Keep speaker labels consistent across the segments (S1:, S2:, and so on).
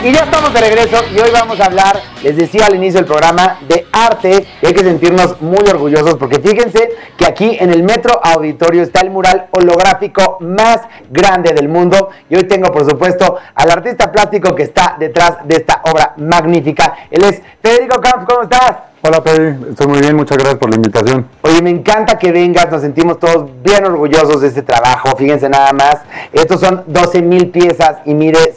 S1: Y ya estamos de regreso y hoy vamos a hablar, les decía al inicio del programa, de arte. Y hay que sentirnos muy orgullosos porque fíjense que aquí en el Metro Auditorio está el mural holográfico más grande del mundo. Y hoy tengo, por supuesto, al artista plástico que está detrás de esta obra magnífica. Él es Federico Camps. ¿Cómo estás?
S2: Hola, Fede, estoy muy bien, muchas gracias por la invitación.
S1: Oye, me encanta que vengas, nos sentimos todos bien orgullosos de este trabajo. Fíjense nada más, estos son 12,000 piezas y mide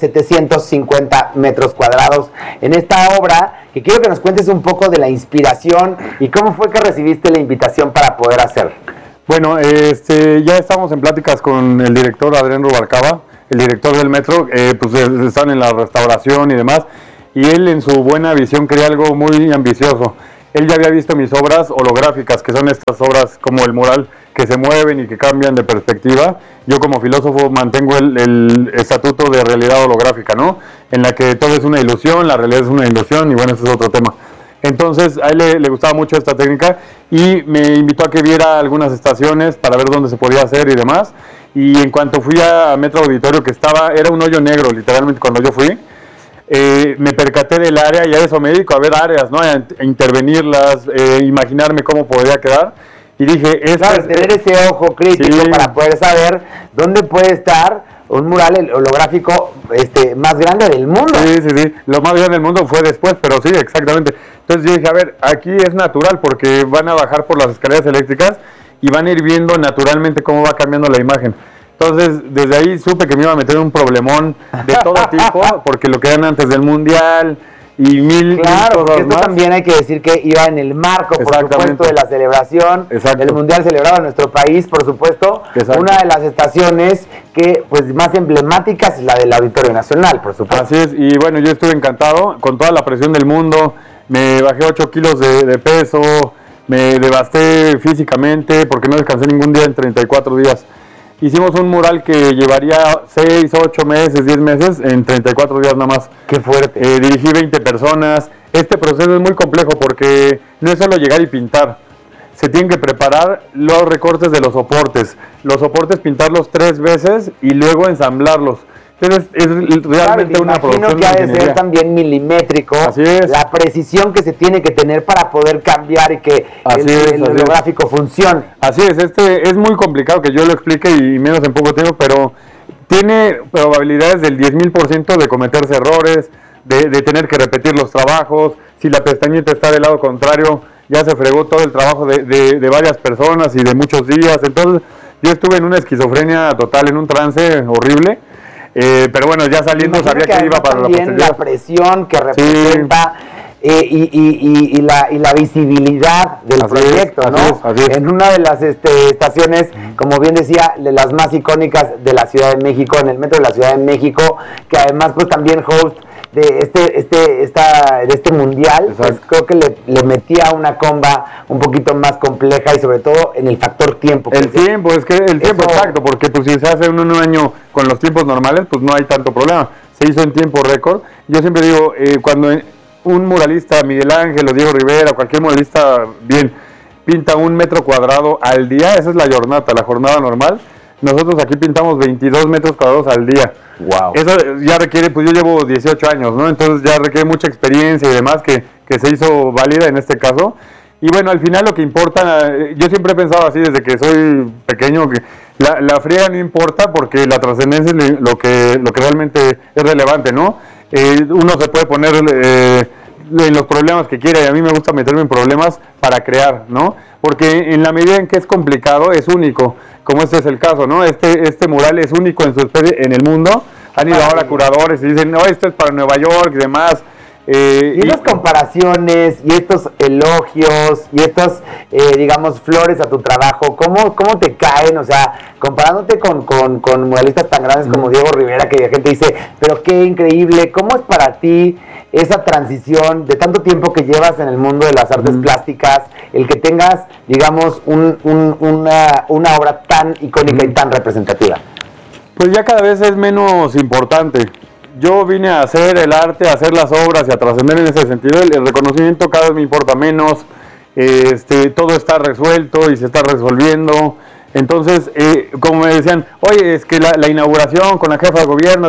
S1: 750 metros cuadrados. En esta obra, que quiero que nos cuentes un poco de la inspiración y cómo fue que recibiste la invitación para poder hacer.
S2: Bueno, ya estamos en pláticas con el director Adrián Rubalcaba, el director del Metro, pues están en la restauración y demás, y él en su buena visión quería algo muy ambicioso. Él ya había visto mis obras holográficas, que son estas obras como el mural, que se mueven y que cambian de perspectiva. Yo como filósofo mantengo el estatuto de realidad holográfica, ¿no? En la que todo es una ilusión, la realidad es una ilusión, y bueno, ese es otro tema. Entonces a él le gustaba mucho esta técnica y me invitó a que viera algunas estaciones para ver dónde se podía hacer y demás. Y en cuanto fui a Metro Auditorio, que era un hoyo negro literalmente cuando yo fui, me percaté del área y a eso me dedico, a ver áreas, ¿no? A intervenirlas, imaginarme cómo podría quedar. Y dije,
S1: tener ese ojo crítico, sí, para poder saber dónde puede estar un mural holográfico más grande del mundo.
S2: Sí. Lo más grande del mundo fue después, pero sí, exactamente. Entonces yo dije, a ver, aquí es natural porque van a bajar por las escaleras eléctricas y van a ir viendo naturalmente cómo va cambiando la imagen. Entonces, desde ahí supe que me iba a meter un problemón de todo tipo, porque lo que eran antes del Mundial y mil
S1: porque esto más. También hay que decir que iba en el marco, por supuesto, de la celebración del Mundial celebrado en nuestro país, por supuesto. Exacto. Una de las estaciones que pues más emblemáticas es la del Auditorio Nacional, por supuesto.
S2: Así es, y bueno, yo estuve encantado con toda la presión del mundo, me bajé 8 kilos de peso, me devasté físicamente porque no descansé ningún día en 34 días. Hicimos un mural que llevaría 6, 8 meses, 10 meses, en 34 días nada más.
S1: ¡Qué fuerte!
S2: Dirigí 20 personas. Este proceso es muy complejo porque no es solo llegar y pintar. Se tienen que preparar los recortes de los soportes. Los soportes pintarlos 3 veces y luego ensamblarlos. Entonces es realmente una producción
S1: que ha de ser también milimétrico.
S2: Así es.
S1: La precisión que se tiene que tener para poder cambiar y que el holográfico funcione.
S2: Así es, es muy complicado que yo lo explique y menos en poco tiempo, pero tiene probabilidades del 10,000% de cometerse errores, de tener que repetir los trabajos. Si la pestañita está del lado contrario, ya se fregó todo el trabajo de varias personas y de muchos días. Entonces yo estuve en una esquizofrenia total, en un trance horrible. Pero bueno, ya saliendo sabía que iba para la posterior.
S1: La presión que representa y la visibilidad del proyecto, ¿no?
S2: Así es.
S1: En una de las estaciones, como bien decía, de las más icónicas de la Ciudad de México, en el Metro de la Ciudad de México, que además pues también host de este mundial, pues creo que le metía una comba un poquito más compleja y sobre todo en el factor tiempo.
S2: El tiempo exacto, porque pues si se hace en un año con los tiempos normales, pues no hay tanto problema. Se hizo en tiempo récord. Yo siempre digo, cuando un muralista, Miguel Ángel o Diego Rivera, o cualquier muralista bien, pinta 1 metro cuadrado al día, esa es la jornada normal. Nosotros aquí pintamos 22 metros cuadrados al día.
S1: Wow.
S2: Eso ya requiere, pues yo llevo 18 años, ¿no? Entonces ya requiere mucha experiencia y demás que se hizo válida en este caso. Y bueno, al final lo que importa, yo siempre he pensado así desde que soy pequeño, que la friega no importa porque la trascendencia es lo que realmente es relevante, ¿no? Uno se puede poner en los problemas que quiera y a mí me gusta meterme en problemas para crear, ¿no? Porque en la medida en que es complicado, es único, como este es el caso, ¿no? Este mural es único en su especie en el mundo. Han ido ahora curadores y dicen, no, esto es para Nueva York y demás.
S1: Y estas comparaciones y estos elogios y estas, digamos, flores a tu trabajo, ¿cómo te caen? O sea, comparándote con muralistas tan grandes como Diego Rivera, que la gente dice, pero qué increíble, ¿cómo es para ti esa transición de tanto tiempo que llevas en el mundo de las artes plásticas, el que tengas, digamos, una obra tan icónica y tan representativa?
S2: Pues ya cada vez es menos importante. Yo vine a hacer el arte, a hacer las obras y a trascender en ese sentido. El reconocimiento cada vez me importa menos. Todo está resuelto y se está resolviendo. Entonces, como me decían, oye, es que la inauguración con la jefa de gobierno,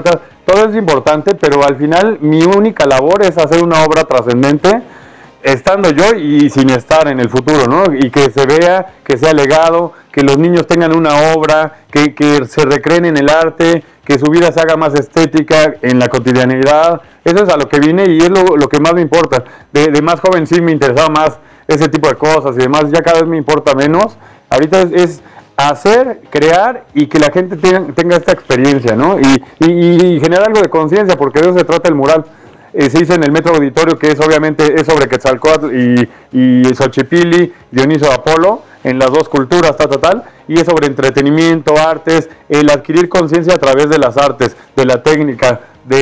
S2: todo es importante, pero al final mi única labor es hacer una obra trascendente, estando yo y sin estar en el futuro, ¿no? Y que se vea, que sea legado, que los niños tengan una obra, que se recreen en el arte, que su vida se haga más estética en la cotidianidad. Eso es a lo que vine y es lo que más me importa. De más joven sí me interesaba más ese tipo de cosas y demás, ya cada vez me importa menos. Ahorita es hacer, crear y que la gente tenga esta experiencia, ¿no? Y generar algo de conciencia, porque de eso se trata el mural. Se hizo en el Metro Auditorio, que obviamente es sobre Quetzalcóatl y Xochipilli, Dioniso Apolo, en las dos culturas, y es sobre entretenimiento, artes, el adquirir conciencia a través de las artes, de la técnica,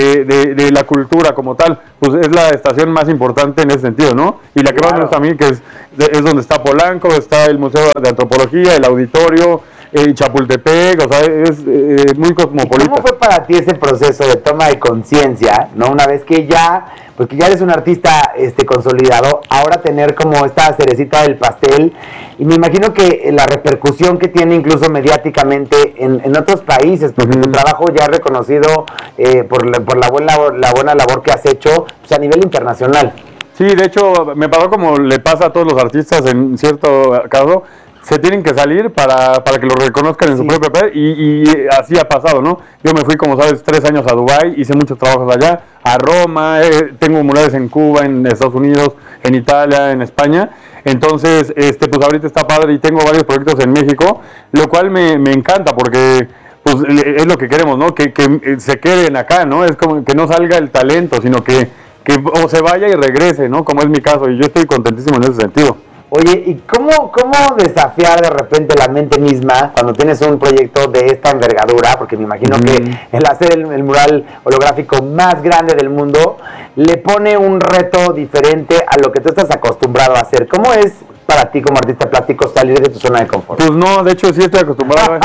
S2: de la cultura como tal. Pues es la estación más importante en ese sentido, ¿no? Y la que más me gusta a mí, que es donde está Polanco, está el Museo de Antropología, el Auditorio, Chapultepec, o sea, es muy cosmopolita.
S1: ¿Cómo fue para ti ese proceso de toma de conciencia, ¿no? Una vez que ya eres un artista consolidado, ahora tener como esta cerecita del pastel, y me imagino que la repercusión que tiene incluso mediáticamente en otros países, porque tu trabajo ya es reconocido por la buena labor que has hecho, pues, a nivel internacional.
S2: Sí, de hecho, me pasó como le pasa a todos los artistas en cierto caso. Se tienen que salir para que lo reconozcan en su propio país y así ha pasado, ¿no? Yo me fui, como sabes, 3 años a Dubái, hice muchos trabajos allá, a Roma, tengo murales en Cuba, en Estados Unidos, en Italia, en España. Entonces, pues ahorita está padre y tengo varios proyectos en México, lo cual me encanta porque pues es lo que queremos, ¿no? Que se queden acá, ¿no? Es como que no salga el talento, sino que o se vaya y regrese, ¿no? Como es mi caso, y yo estoy contentísimo en ese sentido.
S1: Oye, ¿y cómo desafiar de repente la mente misma cuando tienes un proyecto de esta envergadura? Porque me imagino que el hacer el mural holográfico más grande del mundo le pone un reto diferente a lo que tú estás acostumbrado a hacer. ¿Cómo es para ti como artista plástico salir de tu zona de confort?
S2: Pues no, de hecho sí estoy acostumbrado.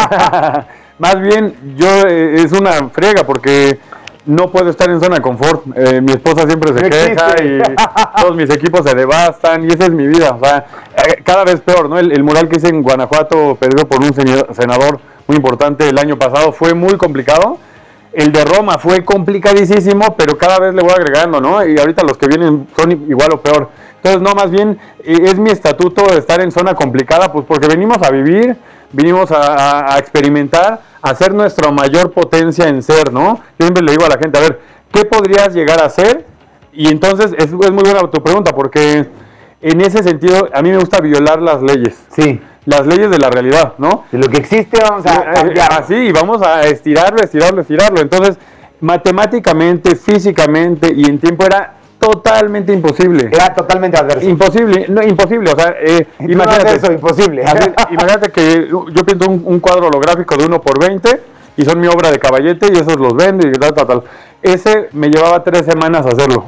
S2: Más bien, es una frega porque no puedo estar en zona de confort. Mi esposa siempre se queja y todos mis equipos se devastan y esa es mi vida. O sea, cada vez peor, ¿no? El mural que hice en Guanajuato, perdido por un senador muy importante el año pasado, fue muy complicado. El de Roma fue complicadísimo, pero cada vez le voy agregando, ¿no? Y ahorita los que vienen son igual o peor. Entonces, no, más bien es mi estatuto de estar en zona complicada, pues porque venimos a vivir, vinimos a experimentar, a hacer nuestra mayor potencia en ser, ¿no? Yo siempre le digo a la gente, a ver, ¿qué podrías llegar a ser? Y entonces es muy buena tu pregunta, porque en ese sentido a mí me gusta violar las leyes.
S1: Sí.
S2: Las leyes de la realidad, ¿no?
S1: De lo que existe vamos a cambiar.
S2: Así, y vamos a estirarlo. Entonces, matemáticamente, físicamente y en tiempo era totalmente imposible.
S1: Era totalmente adverso.
S2: Imposible, o sea, imagínate
S1: eso, imposible.
S2: Imagínate que yo pinto un cuadro holográfico de 1x20 y son mi obra de caballete y esos los vendo y tal. Ese me llevaba 3 semanas hacerlo,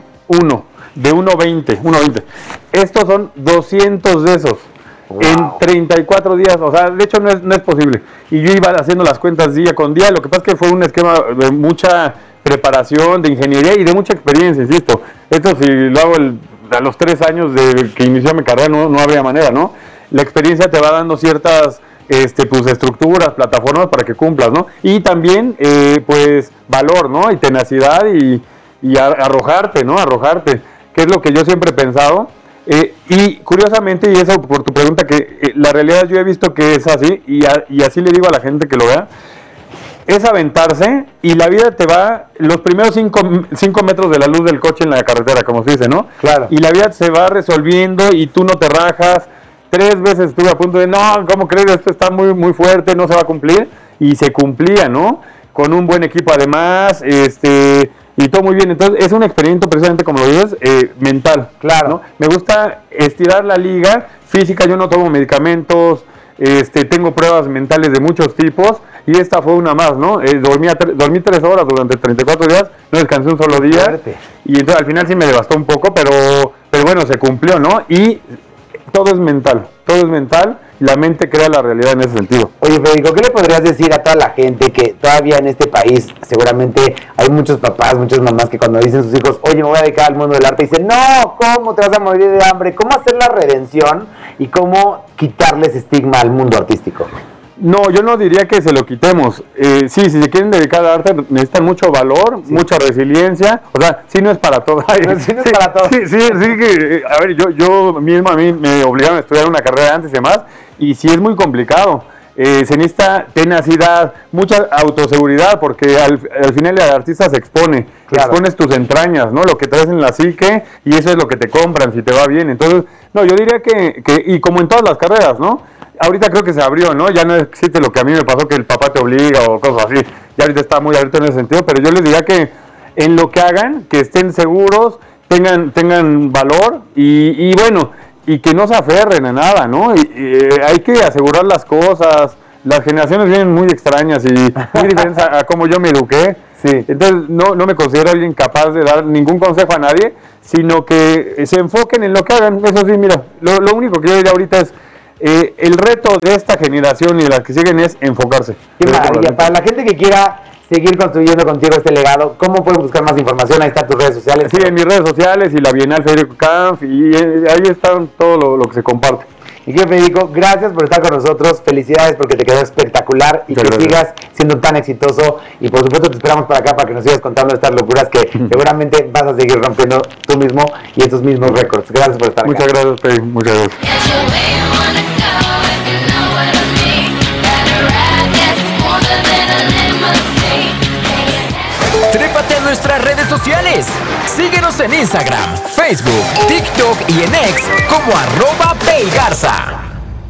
S2: de 1.20. Estos son 200 de esos. Wow. En 34 días, o sea, de hecho no es posible. Y yo iba haciendo las cuentas día con día, lo que pasa es que fue un esquema de mucha preparación, de ingeniería y de mucha experiencia, insisto. Esto si lo hago a los 3 años de que inicié mi carrera no habría manera, ¿no? La experiencia te va dando ciertas pues estructuras, plataformas para que cumplas, ¿no? Y también pues valor, ¿no? Y tenacidad y arrojarte, ¿no? Que es lo que yo siempre he pensado. Y curiosamente, y eso por tu pregunta, que la realidad yo he visto que es así, y así le digo a la gente que lo vea, es aventarse y la vida te va los primeros 5 metros de la luz del coche en la carretera, como se dice, ¿no?
S1: Claro.
S2: Y la vida se va resolviendo y tú no te rajas. 3 veces estuve a punto de, no, ¿cómo crees? Esto está muy, muy fuerte, no se va a cumplir. Y se cumplía, ¿no? Con un buen equipo además, y todo muy bien. Entonces es un experimento precisamente, como lo dices, mental.
S1: Claro.
S2: ¿No? Me gusta estirar la liga física, yo no tomo medicamentos, tengo pruebas mentales de muchos tipos y esta fue una más, ¿no? Dormí 3 horas durante 34 días, no descansé un solo día. Fuerte. Y entonces al final sí me devastó un poco, pero bueno, se cumplió, ¿no? Y todo es mental, y la mente crea la realidad en ese sentido.
S1: Oye, Federico, ¿qué le podrías decir a toda la gente que todavía en este país, seguramente hay muchos papás, muchas mamás que cuando dicen a sus hijos, oye, me voy a dedicar al mundo del arte, dicen, no, ¿cómo te vas a morir de hambre? ¿Cómo hacer la redención y cómo quitarles estigma al mundo artístico?
S2: No, yo no diría que se lo quitemos. Sí, si se quieren dedicar al arte, necesitan mucho valor, mucha resiliencia. O sea, sí no es para todo.
S1: Sí no es para todo.
S2: Sí, que, a ver, yo mismo a mí me obligaron a estudiar una carrera antes y demás, y sí es muy complicado. Se necesita tenacidad, mucha autoseguridad, porque al final el artista se expone, expones tus entrañas, ¿no? Lo que traes en la psique, y eso es lo que te compran, si te va bien. Entonces, no, yo diría que y como en todas las carreras, ¿no? Ahorita creo que se abrió, ¿no? Ya no existe lo que a mí me pasó, que el papá te obliga o cosas así. Ya ahorita está muy abierto en ese sentido, pero yo les diría que en lo que hagan, que estén seguros, tengan valor y bueno, y que no se aferren a nada, ¿no? Hay que asegurar las cosas. Las generaciones vienen muy extrañas y muy diferentes a cómo yo me eduqué. Sí. Entonces no me considero alguien capaz de dar ningún consejo a nadie, sino que se enfoquen en lo que hagan. Eso sí, mira, lo único que yo diría ahorita es el reto de esta generación y de las que siguen es enfocarse.
S1: Qué maravilla. Para la gente que quiera seguir construyendo contigo este legado, ¿cómo pueden buscar más información? Ahí están tus redes sociales.
S2: Sí, en mis redes sociales y la Bienal Federico Kampf, y ahí están todo lo que se comparte.
S1: Y que Federico, gracias por estar con nosotros, felicidades porque te quedó espectacular y que sigas siendo tan exitoso, y por supuesto te esperamos para acá para que nos sigas contando estas locuras que seguramente vas a seguir rompiendo tú mismo y estos mismos récords. Gracias por estar
S2: acá. Muchas gracias, Pedro, muchas gracias.
S3: Trépate a nuestras redes sociales. Síguenos en Instagram, Facebook, TikTok y en X como @PeyGarza.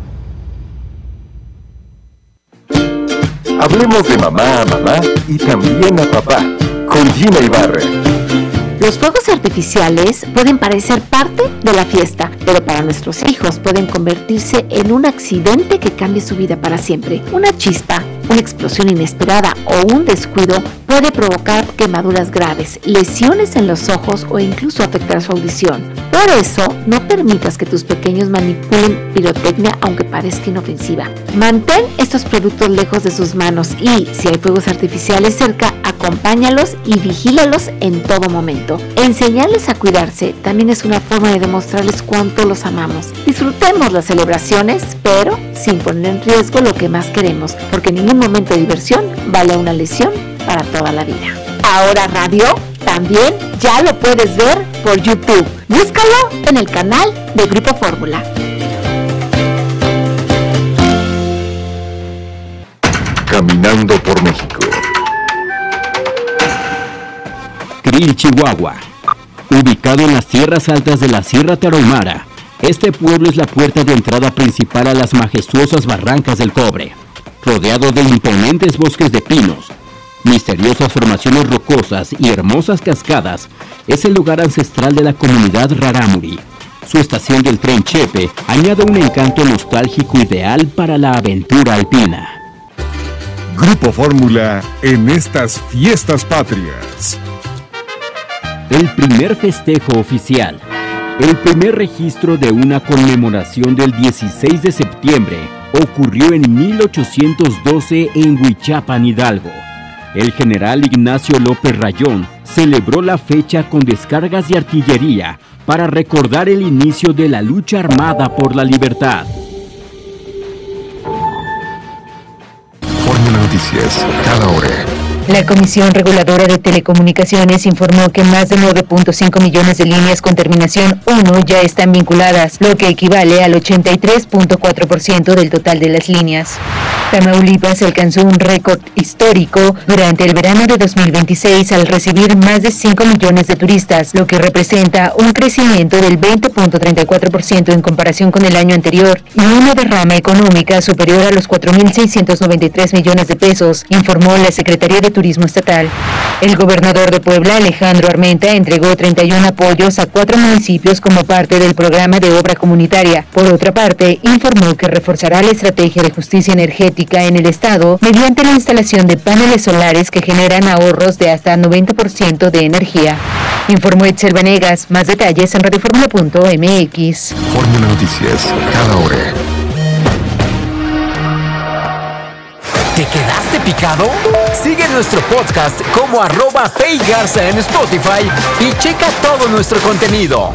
S4: Hablemos de mamá a mamá y también a papá, con Gina Ibarra.
S5: Los fuegos artificiales pueden parecer parte de la fiesta, pero para nuestros hijos pueden convertirse en un accidente que cambie su vida para siempre. Una chispa, una explosión inesperada o un descuido puede provocar quemaduras graves, lesiones en los ojos o incluso afectar su audición. Por eso, no permitas que tus pequeños manipulen pirotecnia aunque parezca inofensiva. Mantén estos productos lejos de sus manos y, si hay fuegos artificiales cerca, acompáñalos y vigílalos en todo momento. Enseñarles a cuidarse también es una forma de demostrarles cuánto los amamos. Disfrutemos las celebraciones, pero sin poner en riesgo lo que más queremos, porque ningún momento de diversión vale una lesión para toda la vida. Ahora Radio también ya lo puedes ver por YouTube. Búscalo en el canal de Grupo Fórmula.
S4: Caminando por México.
S6: Krill, Chihuahua. Ubicado en las tierras altas de la Sierra Tarahumara, este pueblo es la puerta de entrada principal a las majestuosas barrancas del Cobre. Rodeado de imponentes bosques de pinos, misteriosas formaciones rocosas y hermosas cascadas, es el lugar ancestral de la comunidad Rarámuri. Su estación del tren Chepe añade un encanto nostálgico ideal para la aventura alpina.
S4: Grupo Fórmula en estas fiestas patrias.
S6: El primer festejo oficial. El primer registro de una conmemoración del 16 de septiembre ocurrió en 1812 en Huichapan, Hidalgo. El general Ignacio López Rayón celebró la fecha con descargas de artillería para recordar el inicio de la lucha armada por la libertad.
S4: Fórmula Noticias, cada hora.
S7: La Comisión Reguladora de Telecomunicaciones informó que más de 9.5 millones de líneas con terminación 1 ya están vinculadas, lo que equivale al 83.4% del total de las líneas. Tamaulipas alcanzó un récord histórico durante el verano de 2026 al recibir más de 5 millones de turistas, lo que representa un crecimiento del 20.34% en comparación con el año anterior y una derrama económica superior a los 4.693 millones de pesos, informó la Secretaría de Turismo Estatal. El gobernador de Puebla, Alejandro Armenta, entregó 31 apoyos a 4 municipios como parte del programa de obra comunitaria. Por otra parte, informó que reforzará la estrategia de justicia energética en el estado mediante la instalación de paneles solares que generan ahorros de hasta 90% de energía. Informó Itzel Venegas. Más detalles en radioformula.mx.
S4: Fórmula Noticias, cada hora.
S3: ¿Te quedaste picado? Sigue nuestro podcast como @PeyGarza en Spotify y checa todo nuestro contenido.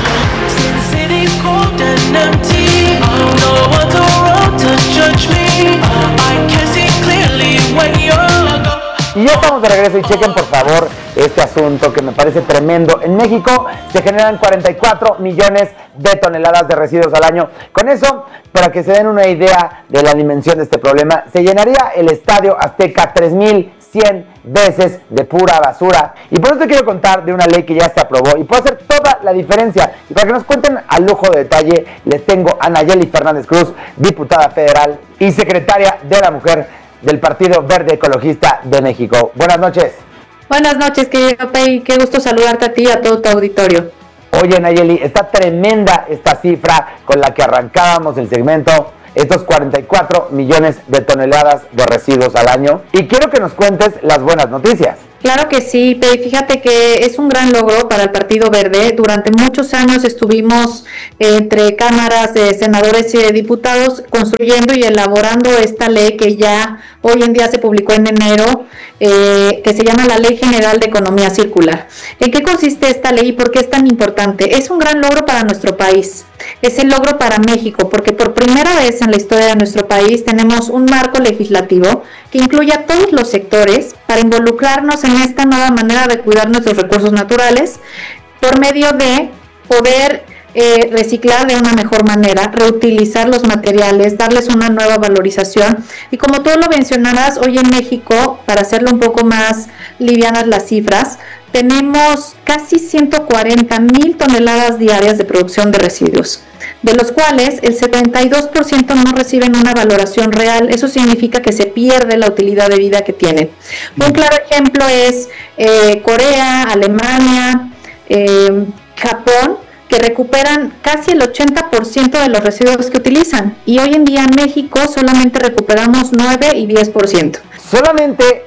S8: City's cold and empty. No one's around to judge me.
S1: ya estamos de regreso y chequen por favor este asunto que me parece tremendo. En México se generan 44 millones de toneladas de residuos al año. Con eso, para que se den una idea de la dimensión de este problema, se llenaría el Estadio Azteca 3,100 veces de pura basura. Y por eso te quiero contar de una ley que ya se aprobó y puede hacer toda la diferencia. Y para que nos cuenten a lujo de detalle, les tengo a Nayeli Fernández Cruz, diputada federal y secretaria de la Mujer del Partido Verde Ecologista de México. Buenas noches.
S8: Buenas noches, querido Pei. Qué gusto saludarte a ti y a todo tu auditorio.
S1: Oye, Nayeli, está tremenda esta cifra con la que arrancábamos el segmento. Estos 44 millones de toneladas de residuos al año. Y quiero que nos cuentes las buenas noticias.
S8: Claro que sí, Pei. Fíjate que es un gran logro para el Partido Verde. Durante muchos años estuvimos entre cámaras de senadores y de diputados construyendo y elaborando esta ley que ya hoy en día se publicó en enero, que se llama la Ley General de Economía Circular. ¿En qué consiste esta ley y por qué es tan importante? Es un gran logro para nuestro país. Es el logro para México, porque por primera vez en la historia de nuestro país tenemos un marco legislativo que incluye a todos los sectores para involucrarnos en esta nueva manera de cuidar nuestros recursos naturales por medio de poder reciclar de una mejor manera, reutilizar los materiales, darles una nueva valorización. Y como tú lo mencionabas, hoy en México, para hacerlo un poco más livianas las cifras, tenemos casi 140,000 toneladas diarias de producción de residuos, de los cuales el 72% no reciben una valoración real. Eso significa que se pierde la utilidad de vida que tienen. Un claro ejemplo es Corea, Alemania, Japón, que recuperan casi el 80% de los residuos que utilizan. Y hoy en día en México solamente recuperamos 9 y 10%.
S1: Solamente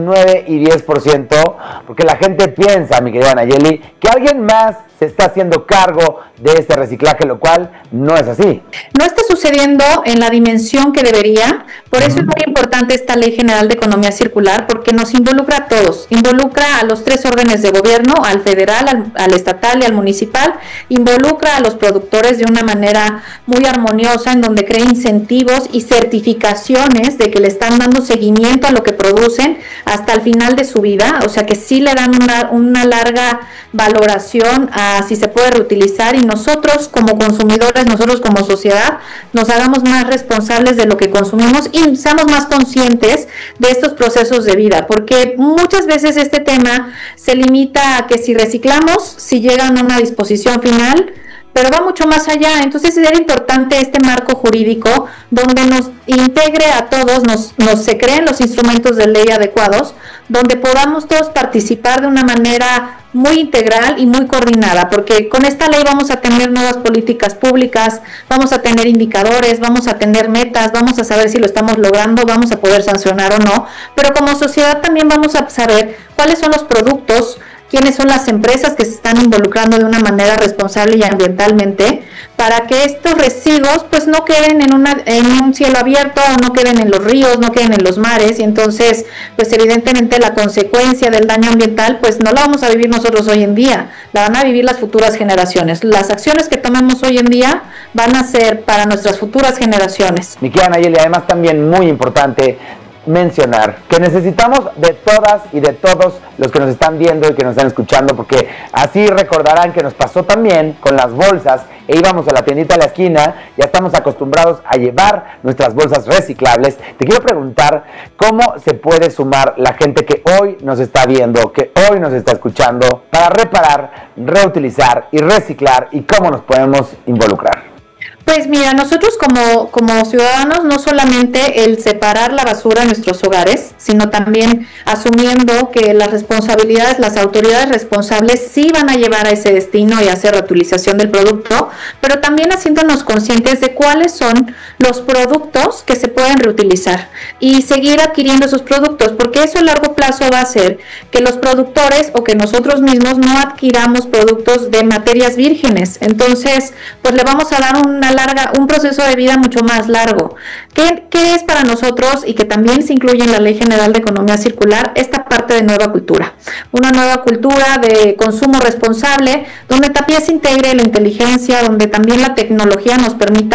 S1: 9 y 10%, porque la gente piensa, mi querida Nayeli, que alguien más se está haciendo cargo de este reciclaje, lo cual no es así.
S8: No está sucediendo en la dimensión que debería, por eso es muy importante esta Ley General de Economía Circular, porque nos involucra a todos, involucra a los 3 órdenes de gobierno, al federal, al estatal y al municipal, involucra a los productores de una manera muy armoniosa, en donde crea incentivos y certificaciones de que le están dando seguimiento a lo que producen hasta el final de su vida, o sea que sí le dan una larga valoración a si se puede reutilizar, y nosotros como consumidores, nosotros como sociedad, nos hagamos más responsables de lo que consumimos y seamos más conscientes de estos procesos de vida, porque muchas veces este tema se limita a que si reciclamos, si llegan a una disposición final, pero va mucho más allá. Entonces es importante este marco jurídico donde nos integre a todos, se creen los instrumentos de ley adecuados, donde podamos todos participar de una manera muy integral y muy coordinada, porque con esta ley vamos a tener nuevas políticas públicas, vamos a tener indicadores, vamos a tener metas, vamos a saber si lo estamos logrando, vamos a poder sancionar o no, pero como sociedad también vamos a saber cuáles son los productos, quiénes son las empresas que se están involucrando de una manera responsable y ambientalmente, para que estos residuos pues no queden en un cielo abierto, no queden en los ríos, no queden en los mares, y entonces pues evidentemente la consecuencia del daño ambiental pues no la vamos a vivir nosotros hoy en día, la van a vivir las futuras generaciones. Las acciones que tomemos hoy en día van a ser para nuestras futuras generaciones.
S1: Mi querida Nayeli, además también muy importante mencionar que necesitamos de todas y de todos los que nos están viendo y que nos están escuchando, porque así recordarán que nos pasó también con las bolsas, e íbamos a la tiendita de la esquina, ya estamos acostumbrados a llevar nuestras bolsas reciclables. Te quiero preguntar cómo se puede sumar la gente que hoy nos está viendo, que hoy nos está escuchando, para reparar, reutilizar y reciclar, y cómo nos podemos involucrar.
S8: Pues mira, nosotros como ciudadanos, no solamente el separar la basura en nuestros hogares, sino también asumiendo que las responsabilidades, las autoridades responsables sí van a llevar a ese destino y hacer reutilización del producto, pero también haciéndonos conscientes de cuáles son los productos que se pueden reutilizar y seguir adquiriendo esos productos, porque eso a largo plazo va a hacer que los productores o que nosotros mismos no adquiramos productos de materias vírgenes. Entonces, pues le vamos a dar un proceso de vida mucho más largo. ¿Qué es para nosotros, y que también se incluye en la Ley General de Economía Circular, esta parte de nueva cultura? Una nueva cultura de consumo responsable, donde también se integre la inteligencia, donde también la tecnología nos permita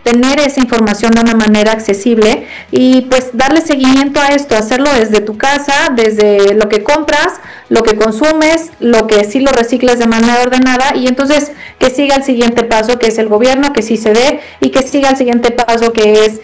S8: tener esa información de una manera accesible y pues darle seguimiento a esto, hacerlo desde tu casa, desde lo que compras, lo que consumes, lo que sí lo reciclas de manera ordenada, y entonces que siga el siguiente paso, que es el gobierno, que sí se dé, y que siga el siguiente paso, que es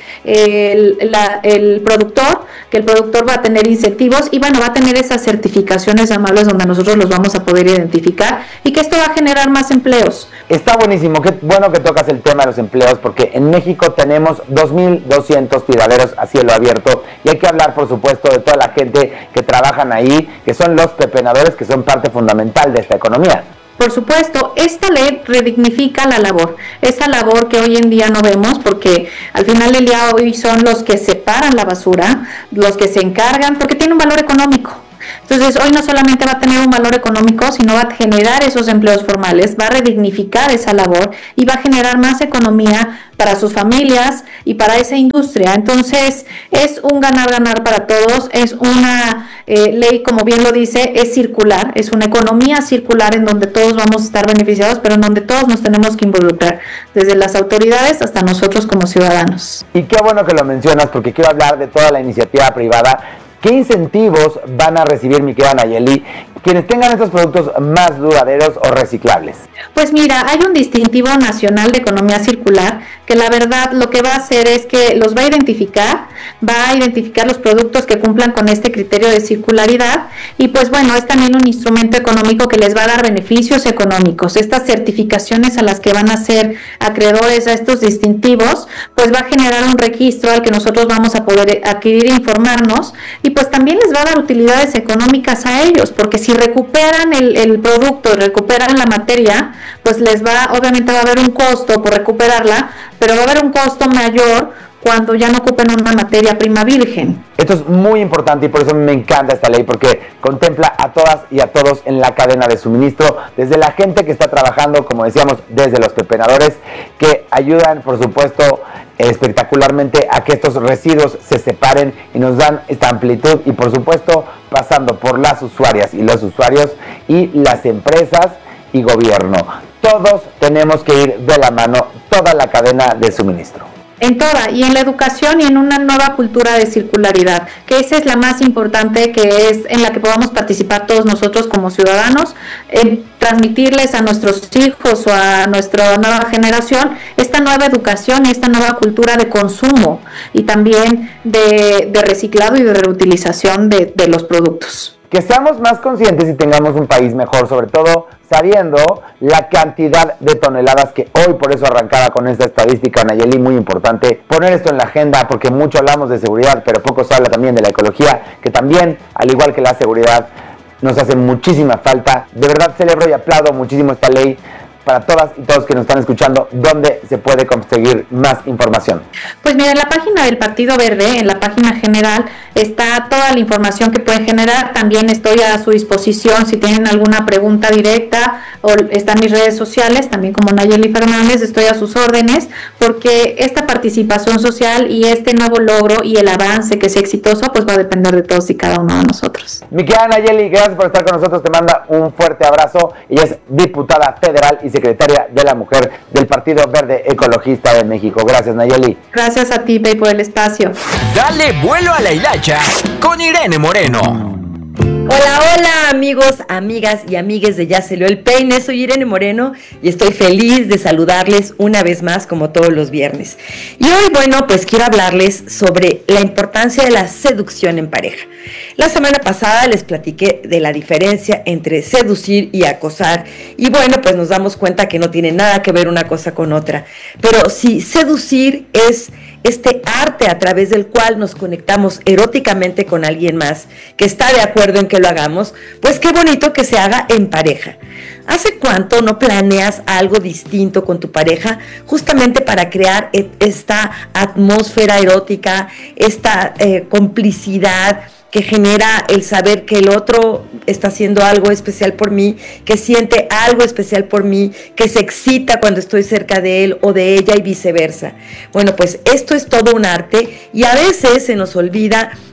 S8: el productor, que el productor va a tener incentivos y bueno, va a tener esas certificaciones amables donde nosotros los vamos a poder identificar, y que esto va a generar más empleos.
S1: Está buenísimo, qué bueno que tocas el tema de los empleos, porque en México tenemos 2.200 tiraderos a cielo abierto, y hay que hablar, por supuesto, de toda la gente que trabajan ahí, que son los pepenadores, que son parte fundamental de esta economía.
S8: Por supuesto, esta ley redignifica la labor, esa labor que hoy en día no vemos, porque al final del día hoy son los que separan la basura, los que se encargan, porque tiene un valor económico. Entonces, hoy no solamente va a tener un valor económico, sino va a generar esos empleos formales, va a redignificar esa labor y va a generar más economía para sus familias y para esa industria. Entonces, es un ganar-ganar para todos, es una ley, como bien lo dice, es circular, es una economía circular en donde todos vamos a estar beneficiados, pero en donde todos nos tenemos que involucrar, desde las autoridades hasta nosotros como ciudadanos.
S1: Y qué bueno que lo mencionas, porque quiero hablar de toda la iniciativa privada. ¿Qué incentivos van a recibir, mi querida Nayeli, quienes tengan estos productos más duraderos o reciclables?
S8: Pues mira, hay un distintivo nacional de economía circular que la verdad lo que va a hacer es que los va a identificar los productos que cumplan con este criterio de circularidad, y pues bueno, es también un instrumento económico que les va a dar beneficios económicos. Estas certificaciones a las que van a ser acreedores a estos distintivos, pues va a generar un registro al que nosotros vamos a poder adquirir e informarnos, y pues también les va a dar utilidades económicas a ellos, porque si recuperan el producto y recuperan la materia, pues obviamente va a haber un costo por recuperarla, pero va a haber un costo mayor cuando ya no ocupen una materia prima virgen.
S1: Esto es muy importante y por eso me encanta esta ley, porque contempla a todas y a todos en la cadena de suministro, desde la gente que está trabajando, como decíamos, desde los pepenadores, que ayudan, por supuesto, espectacularmente a que estos residuos se separen y nos dan esta amplitud, y por supuesto pasando por las usuarias y los usuarios y las empresas y gobierno. Todos tenemos que ir de la mano, toda la cadena de suministro.
S8: En toda, y en la educación y en una nueva cultura de circularidad, que esa es la más importante, que es en la que podamos participar todos nosotros como ciudadanos, en transmitirles a nuestros hijos o a nuestra nueva generación esta nueva educación y esta nueva cultura de consumo, y también de reciclado y de reutilización de los productos.
S1: Que seamos más conscientes y tengamos un país mejor, sobre todo sabiendo la cantidad de toneladas que hoy, por eso arrancaba con esta estadística, Nayeli, muy importante poner esto en la agenda, porque mucho hablamos de seguridad, pero poco se habla también de la ecología, que también, al igual que la seguridad, nos hace muchísima falta. De verdad celebro y aplaudo muchísimo esta ley. Para todas y todos que nos están escuchando, ¿dónde se puede conseguir más información?
S8: Pues mira, en la página del Partido Verde, en la página general, está toda la información que pueden generar. También estoy a su disposición si tienen alguna pregunta directa, o están mis redes sociales, también como Nayeli Fernández, estoy a sus órdenes, porque esta participación social y este nuevo logro y el avance que sea exitoso, pues va a depender de todos y cada uno de nosotros.
S1: Mi querida Nayeli, gracias por estar con nosotros, te manda un fuerte abrazo. Ella es diputada federal y secretaria de la Mujer del Partido Verde Ecologista de México. Gracias, Nayeli.
S8: Gracias a ti, Pei, por el espacio.
S3: Dale vuelo a la hilacha con Irene Moreno.
S9: Hola, hola amigos, amigas y amigues de Ya Se Leó el Peine. Soy Irene Moreno y estoy feliz de saludarles una vez más, como todos los viernes. Y hoy, bueno, pues quiero hablarles sobre la importancia de la seducción en pareja. La semana pasada les platiqué de la diferencia entre seducir y acosar, y bueno, pues nos damos cuenta que no tiene nada que ver una cosa con otra. Pero si seducir es este arte a través del cual nos conectamos eróticamente con alguien más que está de acuerdo en que lo hagamos, pues qué bonito que se haga en pareja. ¿Hace cuánto no planeas algo distinto con tu pareja justamente para crear esta atmósfera erótica, esta complicidad que genera el saber que el otro está haciendo algo especial por mí, que siente algo especial por mí, que se excita cuando estoy cerca de él o de ella y viceversa? Bueno, pues esto es todo un arte, y a veces se nos olvida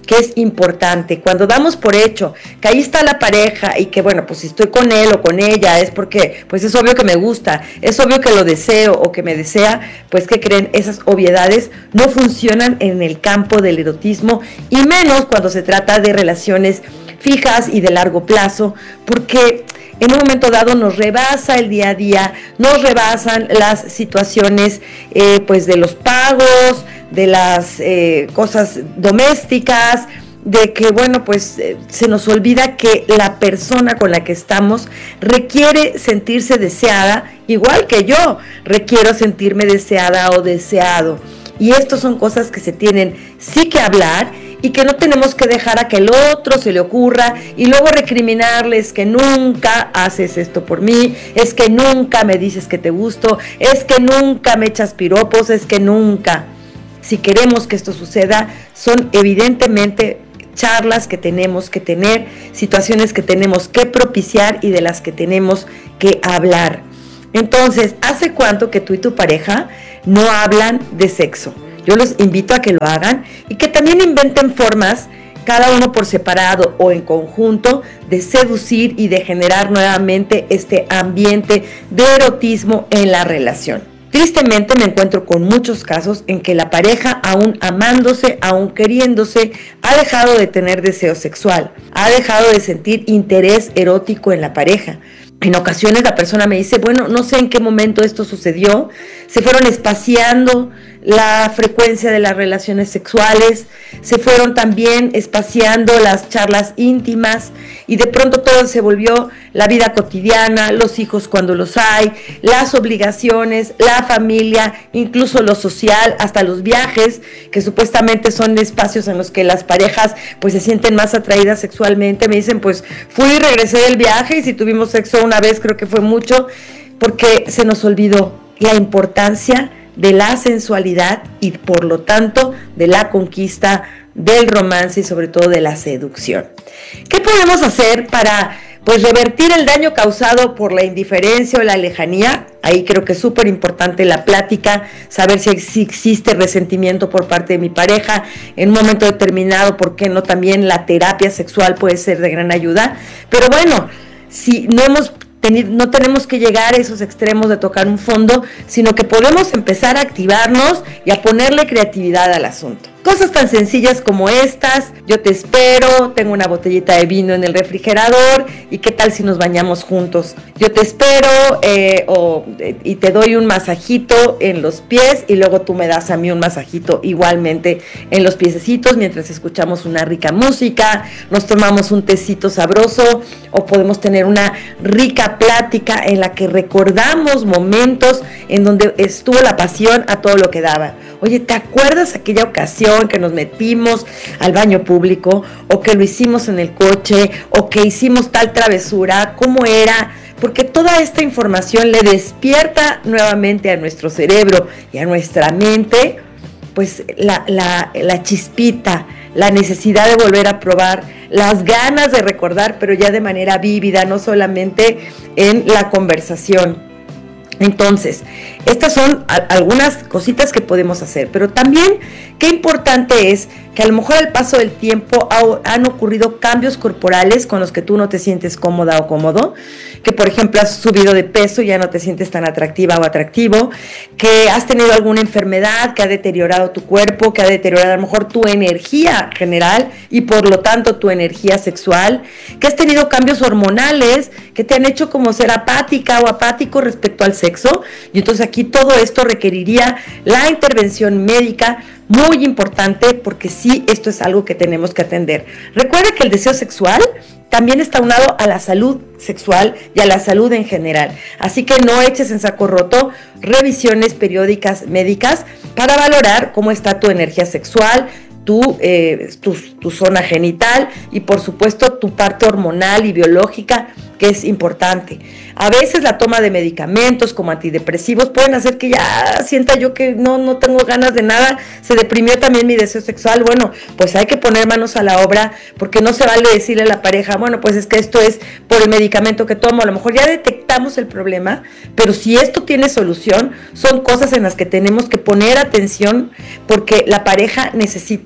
S9: que es importante. Cuando damos por hecho que ahí está la pareja y que, bueno, pues si estoy con él o con ella es porque, pues es obvio que me gusta, es obvio que lo deseo o que me desea, pues ¿qué creen? Esas obviedades no funcionan en el campo del erotismo, y menos cuando se trata de relaciones fijas y de largo plazo, porque en un momento dado nos rebasa el día a día, nos rebasan las situaciones pues de los pagos, de las cosas domésticas, de que, bueno, pues se nos olvida que la persona con la que estamos requiere sentirse deseada, igual que yo requiero sentirme deseada o deseado. Y estas son cosas que se tienen sí que hablar, y que no tenemos que dejar a que el otro se le ocurra y luego recriminarles que nunca haces esto por mí, es que nunca me dices que te gusto, es que nunca me echas piropos, es que nunca. Si queremos que esto suceda, son evidentemente charlas que tenemos que tener, situaciones que tenemos que propiciar y de las que tenemos que hablar. Entonces, ¿hace cuánto que tú y tu pareja no hablan de sexo? Yo los invito a que lo hagan y que también inventen formas, cada uno por separado o en conjunto, de seducir y de generar nuevamente este ambiente de erotismo en la relación. Tristemente me encuentro con muchos casos en que la pareja, aún amándose, aún queriéndose, ha dejado de tener deseo sexual, ha dejado de sentir interés erótico en la pareja. En ocasiones la persona me dice, bueno, no sé en qué momento esto sucedió, se fueron espaciando la frecuencia de las relaciones sexuales, se fueron también espaciando las charlas íntimas y de pronto todo se volvió la vida cotidiana, los hijos cuando los hay, las obligaciones, la familia, incluso lo social, hasta los viajes, que supuestamente son espacios en los que las parejas pues se sienten más atraídas sexualmente. Me dicen, pues fui y regresé del viaje y si tuvimos sexo una vez creo que fue mucho, porque se nos olvidó la importancia de la sensualidad y por lo tanto de la conquista, del romance y sobre todo de la seducción. ¿Qué podemos hacer para pues revertir el daño causado por la indiferencia o la lejanía? Ahí creo que es súper importante la plática, saber si existe resentimiento por parte de mi pareja en un momento determinado, ¿por qué no? También la terapia sexual puede ser de gran ayuda, pero bueno, si no tenemos que llegar a esos extremos de tocar un fondo, sino que podemos empezar a activarnos y a ponerle creatividad al asunto. Cosas tan sencillas como estas: yo te espero, tengo una botellita de vino en el refrigerador y qué tal si nos bañamos juntos. Yo te espero y te doy un masajito en los pies y luego tú me das a mí un masajito igualmente en los piececitos mientras escuchamos una rica música, nos tomamos un tecito sabroso o podemos tener una rica plática en la que recordamos momentos en donde estuvo la pasión a todo lo que daba. Oye, ¿te acuerdas aquella ocasión que nos metimos al baño público o que lo hicimos en el coche o que hicimos tal travesura? ¿Cómo era? Porque toda esta información le despierta nuevamente a nuestro cerebro y a nuestra mente pues la chispita, la necesidad de volver a probar, las ganas de recordar, pero ya de manera vívida, no solamente en la conversación. Entonces, estas son algunas cositas que podemos hacer, pero también qué importante es que a lo mejor al paso del tiempo han ocurrido cambios corporales con los que tú no te sientes cómoda o cómodo, que por ejemplo has subido de peso y ya no te sientes tan atractiva o atractivo, que has tenido alguna enfermedad que ha deteriorado tu cuerpo, que ha deteriorado a lo mejor tu energía general y por lo tanto tu energía sexual, que has tenido cambios hormonales que te han hecho como ser apática o apático respecto al sexo, y entonces aquí todo esto requeriría la intervención médica muy importante, porque sí, esto es algo que tenemos que atender. Recuerda que el deseo sexual también está unado a la salud sexual y a la salud en general, así que no eches en saco roto revisiones periódicas médicas para valorar cómo está tu energía sexual, tu zona genital y por supuesto tu parte hormonal y biológica, que es importante. A veces la toma de medicamentos como antidepresivos pueden hacer que ya sienta yo que no tengo ganas de nada, se deprimió también mi deseo sexual. Bueno, pues hay que poner manos a la obra, porque no se vale decirle a la pareja, bueno, pues es que esto es por el medicamento que tomo. A lo mejor ya detectamos el problema, pero si esto tiene solución, son cosas en las que tenemos que poner atención, porque la pareja necesita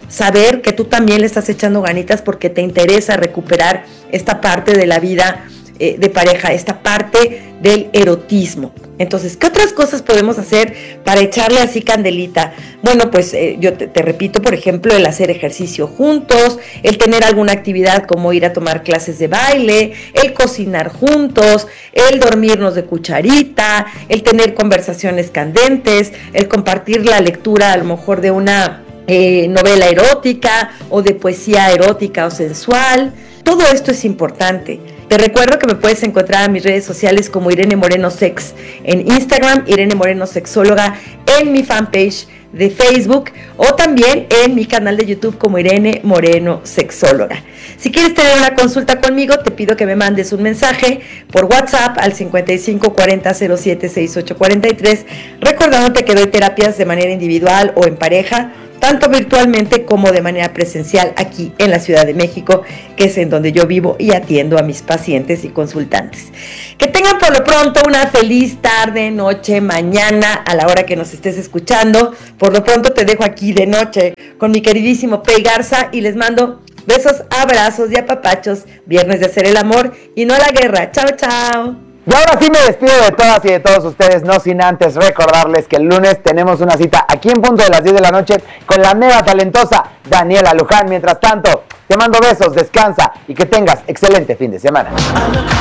S9: saber que tú también le estás echando ganitas porque te interesa recuperar esta parte de la vida de pareja, esta parte del erotismo. Entonces, ¿qué otras cosas podemos hacer para echarle así candelita? Bueno, pues yo te repito, por ejemplo, el hacer ejercicio juntos, el tener alguna actividad como ir a tomar clases de baile, el cocinar juntos, el dormirnos de cucharita, el tener conversaciones candentes, el compartir la lectura a lo mejor de una novela erótica o de poesía erótica o sensual. Todo esto es importante. Te recuerdo que me puedes encontrar en mis redes sociales como Irene Moreno Sex en Instagram, Irene Moreno Sexóloga en mi fanpage de Facebook o también en mi canal de YouTube como Irene Moreno Sexóloga. Si quieres tener una consulta conmigo, te pido que me mandes un mensaje por WhatsApp al 55 40 07 68 43, recordándote que doy terapias de manera individual o en pareja, tanto virtualmente como de manera presencial aquí en la Ciudad de México, que es en donde yo vivo y atiendo a mis pacientes y consultantes. Que tengan por lo pronto una feliz tarde, noche, mañana, a la hora que nos estés escuchando. Por lo pronto te dejo aquí de noche con mi queridísimo Pei Garza y les mando besos, abrazos y apapachos. Viernes de hacer el amor y no la guerra. Chao, chao.
S1: Y ahora sí me despido de todas y de todos ustedes, no sin antes recordarles que el lunes tenemos una cita aquí en punto de las 10 de la noche con la mega talentosa Daniela Luján. Mientras tanto, te mando besos, descansa y que tengas excelente fin de semana.